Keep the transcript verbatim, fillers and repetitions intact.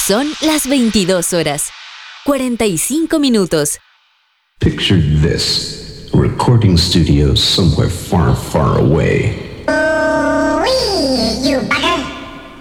Son las veintidós horas, cuarenta y cinco minutos. Picture this, a recording studio somewhere far, far away.